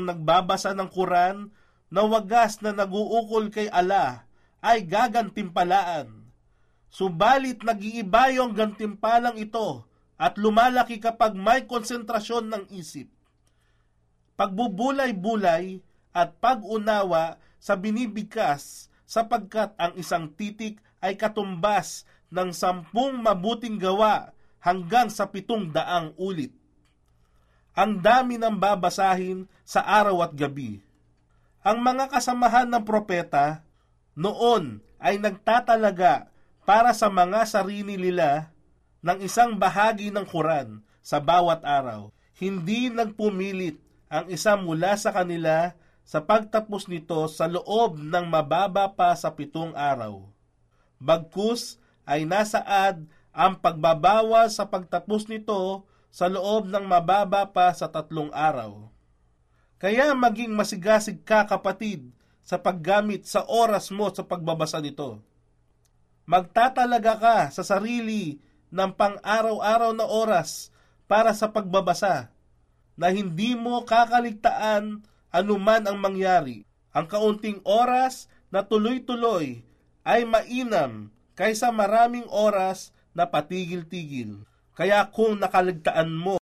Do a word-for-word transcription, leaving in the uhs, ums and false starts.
nagbabasa ng Quran na wagas na naguukol kay Allah ay gagantimpalaan. Subalit nag-iiba yung gantimpalang ito at lumalaki kapag may konsentrasyon ng isip, pagbubulay-bulay at pag-unawa sa binibigkas, sapagkat ang isang titik ay katumbas ng sampung mabuting gawa hanggang sa pitong daang ulit. Ang dami ng babasahin sa araw at gabi. Ang mga kasamahan ng propeta noon ay nagtatalaga para sa mga sarili nila ng isang bahagi ng Quran sa bawat araw. Hindi nagpumilit ang isa mula sa kanila sa pagtapos nito sa loob ng mababa pa sa pitong araw. Bagkus ay nasaad ang pagbabawas sa pagtapos nito sa loob ng mababa pa sa tatlong araw. Kaya maging masigasig ka, kapatid, sa paggamit sa oras mo sa pagbabasa nito. Magtatalaga ka sa sarili ng pang-araw-araw na oras para sa pagbabasa na hindi mo kakaligtaan anuman ang mangyari. Ang kaunting oras na tuloy-tuloy ay mainam kaysa maraming oras na patigil-tigil. Kaya kung nakaligtaan mo